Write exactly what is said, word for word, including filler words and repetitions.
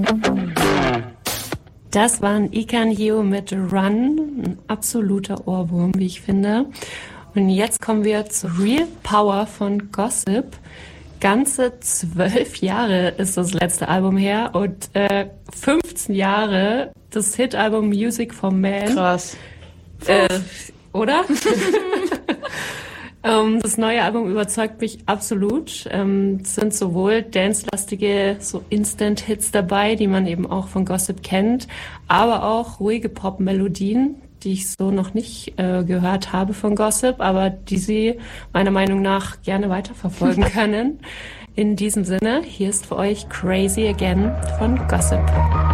Das waren Ikan Hio mit Run, ein absoluter Ohrwurm, wie ich finde. Und jetzt kommen wir zu Real Power von Gossip. Ganze zwölf Jahre ist das letzte Album her und äh, fünfzehn Jahre das Hitalbum Music for Man. Krass. Äh, oder? ähm, das neue Album überzeugt mich absolut. Ähm, es sind sowohl dance-lastige so Instant-Hits dabei, die man eben auch von Gossip kennt, aber auch ruhige Pop-Melodien, die ich so noch nicht äh, gehört habe von Gossip, aber die Sie meiner Meinung nach gerne weiterverfolgen können. In diesem Sinne, hier ist für euch Crazy Again von Gossip.